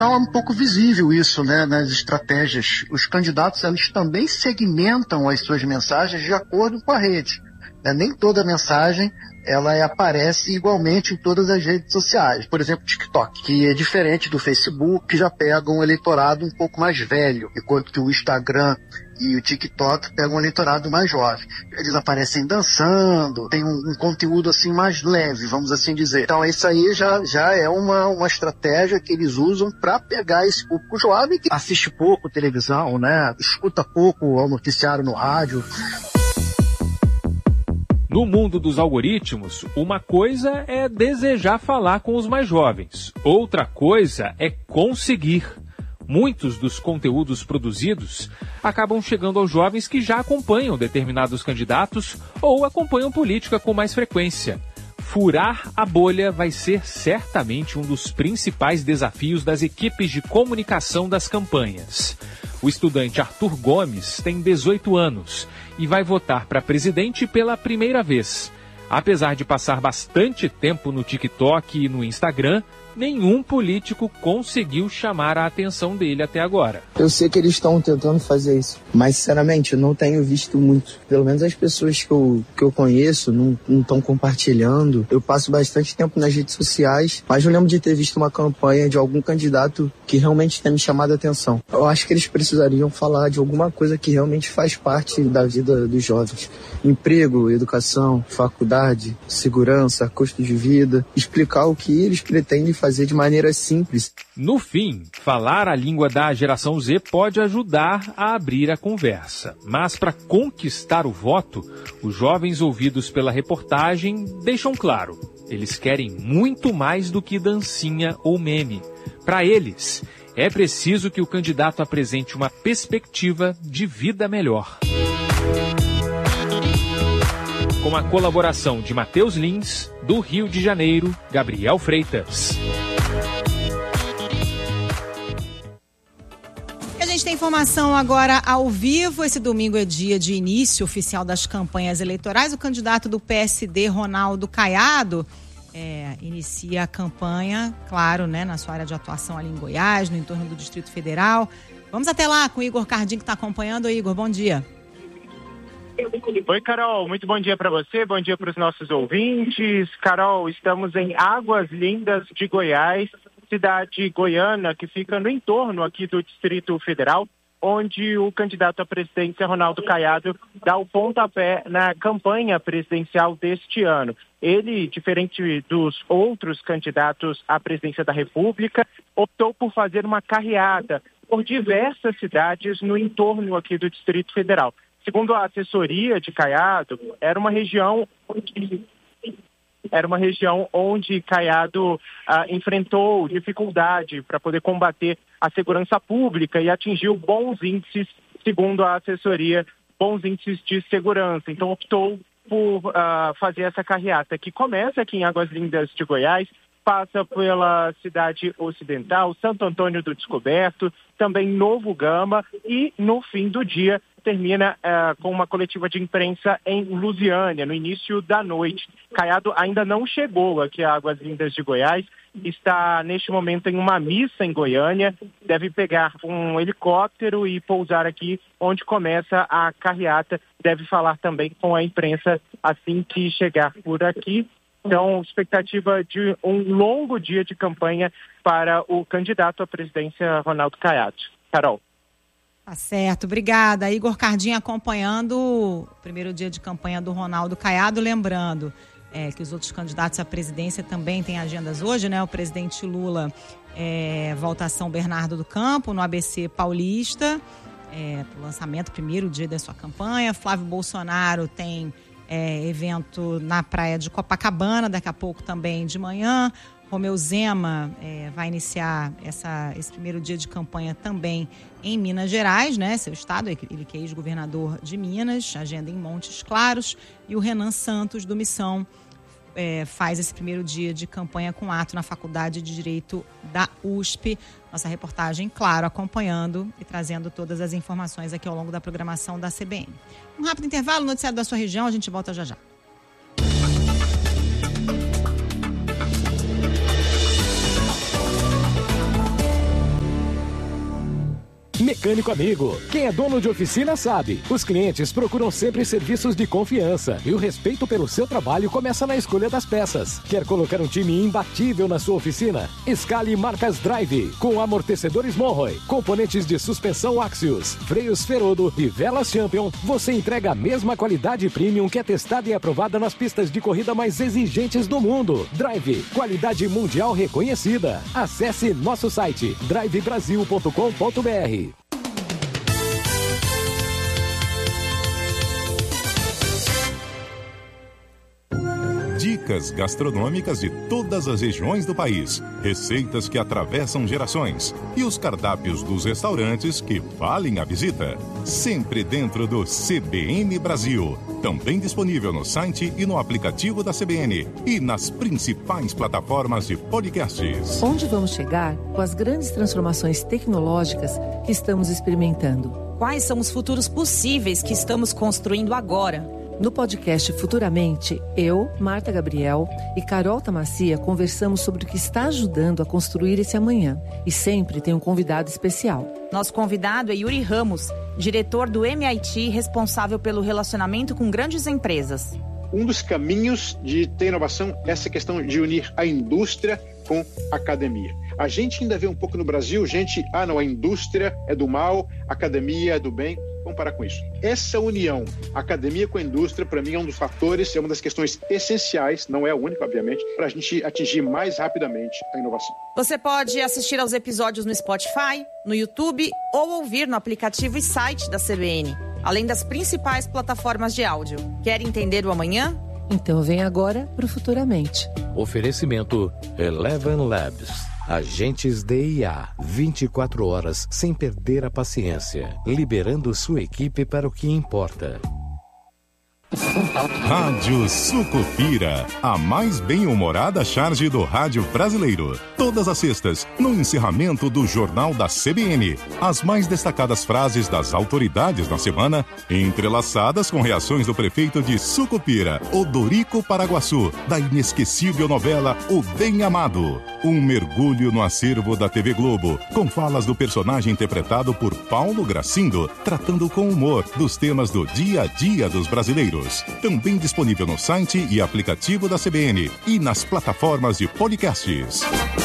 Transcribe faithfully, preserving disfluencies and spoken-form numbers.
É um pouco visível isso, né, nas estratégias. Os candidatos, eles também segmentam as suas mensagens de acordo com a rede. Né? Nem toda mensagem ela aparece igualmente em todas as redes sociais. Por exemplo, TikTok, que é diferente do Facebook, que já pega um eleitorado um pouco mais velho, enquanto que o Instagram e o TikTok pegam um eleitorado mais jovem. Eles aparecem dançando, tem um, um conteúdo assim mais leve, vamos assim dizer. Então isso aí já, já é uma, uma estratégia que eles usam para pegar esse público jovem que assiste pouco televisão, né? Escuta pouco o noticiário no rádio. No mundo dos algoritmos, uma coisa é desejar falar com os mais jovens, outra coisa é conseguir. Muitos dos conteúdos produzidos acabam chegando aos jovens que já acompanham determinados candidatos ou acompanham política com mais frequência. Furar a bolha vai ser certamente um dos principais desafios das equipes de comunicação das campanhas. O estudante Arthur Gomes tem dezoito anos e vai votar para presidente pela primeira vez. Apesar de passar bastante tempo no TikTok e no Instagram, nenhum político conseguiu chamar a atenção dele até agora. Eu sei que eles estão tentando fazer isso, mas sinceramente eu não tenho visto muito. Pelo menos as pessoas que eu, que eu conheço não estão compartilhando. Eu passo bastante tempo nas redes sociais, mas eu lembro de ter visto uma campanha de algum candidato que realmente tenha me chamado a atenção. Eu acho que eles precisariam falar de alguma coisa que realmente faz parte da vida dos jovens. Emprego, educação, faculdade, segurança, custo de vida. Explicar o que eles pretendem fazer de maneira simples. No fim, falar a língua da geração Z pode ajudar a abrir a conversa. Mas para conquistar o voto, os jovens ouvidos pela reportagem deixam claro, eles querem muito mais do que dancinha ou meme. Para eles, é preciso que o candidato apresente uma perspectiva de vida melhor. Com a colaboração de Matheus Lins, do Rio de Janeiro, Gabriel Freitas. A gente tem informação agora ao vivo. Esse domingo é dia de início oficial das campanhas eleitorais. O candidato do P S D, Ronaldo Caiado, é, inicia a campanha, claro, né, na sua área de atuação ali em Goiás, no entorno do Distrito Federal. Vamos até lá com o Igor Cardim, que está acompanhando. Igor, bom dia. Oi, Carol, muito bom dia para você, bom dia para os nossos ouvintes. Carol, estamos em Águas Lindas de Goiás, cidade goiana que fica no entorno aqui do Distrito Federal, onde o candidato à presidência, Ronaldo Caiado, dá o pontapé na campanha presidencial deste ano. Ele, diferente dos outros candidatos à presidência da República, optou por fazer uma carreata por diversas cidades no entorno aqui do Distrito Federal. Segundo a assessoria de Caiado, era uma região onde, era uma região onde Caiado ah, enfrentou dificuldade para poder combater a segurança pública e atingiu bons índices, segundo a assessoria, bons índices de segurança. Então optou por ah, fazer essa carreata, que começa aqui em Águas Lindas de Goiás, passa pela cidade ocidental, Santo Antônio do Descoberto, também Novo Gama e, no fim do dia, termina uh, com uma coletiva de imprensa em Lusiânia, no início da noite. Caiado ainda não chegou aqui a Águas Lindas de Goiás, está neste momento em uma missa em Goiânia, deve pegar um helicóptero e pousar aqui onde começa a carreata, deve falar também com a imprensa assim que chegar por aqui. Então, expectativa de um longo dia de campanha para o candidato à presidência, Ronaldo Caiado. Carol. Tá certo, obrigada. Igor Cardim acompanhando o primeiro dia de campanha do Ronaldo Caiado, lembrando é, que os outros candidatos à presidência também têm agendas hoje, né? O presidente Lula é, volta a São Bernardo do Campo, no A B C Paulista, é, para o lançamento, primeiro dia da sua campanha. Flávio Bolsonaro tem É, evento na praia de Copacabana, daqui a pouco também de manhã. Romeu Zema é, vai iniciar essa, esse primeiro dia de campanha também em Minas Gerais, né? Seu estado, ele que é ex-governador de Minas, agenda em Montes Claros. E o Renan Santos, do Missão, é, faz esse primeiro dia de campanha com ato na Faculdade de Direito da U S P. Nossa reportagem, claro, acompanhando e trazendo todas as informações aqui ao longo da programação da C B N. Um rápido intervalo, noticiário da sua região, a gente volta já já. Mecânico Amigo. Quem é dono de oficina sabe. Os clientes procuram sempre serviços de confiança e o respeito pelo seu trabalho começa na escolha das peças. Quer colocar um time imbatível na sua oficina? Escale marcas Drive, com amortecedores Monroe, componentes de suspensão Axios, freios Ferodo e velas Champion. Você entrega a mesma qualidade premium que é testada e aprovada nas pistas de corrida mais exigentes do mundo. Drive, qualidade mundial reconhecida. Acesse nosso site drive brasil ponto com ponto br. Dicas gastronômicas de todas as regiões do país, receitas que atravessam gerações e os cardápios dos restaurantes que valem a visita. Sempre dentro do C B N Brasil. Também disponível no site e no aplicativo da C B N e nas principais plataformas de podcasts. Onde vamos chegar com as grandes transformações tecnológicas que estamos experimentando? Quais são os futuros possíveis que estamos construindo agora? No podcast Futuramente, eu, Marta Gabriel e Carol Tamacia conversamos sobre o que está ajudando a construir esse amanhã. E sempre tem um convidado especial. Nosso convidado é Yuri Ramos, diretor do M I T, responsável pelo relacionamento com grandes empresas. Um dos caminhos de ter inovação é essa questão de unir a indústria com a academia. A gente ainda vê um pouco no Brasil, gente, ah não, a indústria é do mal, a academia é do bem. Vamos parar com isso. Essa união, academia com a indústria, para mim é um dos fatores, é uma das questões essenciais, não é a única, obviamente, para a gente atingir mais rapidamente a inovação. Você pode assistir aos episódios no Spotify, no YouTube ou ouvir no aplicativo e site da C B N, além das principais plataformas de áudio. Quer entender o amanhã? Então vem agora para o Futuramente. Oferecimento Eleven Labs. Agentes D I A, vinte e quatro horas sem perder a paciência, liberando sua equipe para o que importa. Rádio Sucupira, a mais bem-humorada charge do rádio brasileiro. Todas as sextas, no encerramento do Jornal da C B N, as mais destacadas frases das autoridades na semana, entrelaçadas com reações do prefeito de Sucupira, Odorico Paraguaçu, da inesquecível novela O Bem Amado. Um mergulho no acervo da T V Globo, com falas do personagem interpretado por Paulo Gracindo, tratando com humor dos temas do dia a dia dos brasileiros. Também disponível no site e aplicativo da C B N e nas plataformas de podcasts.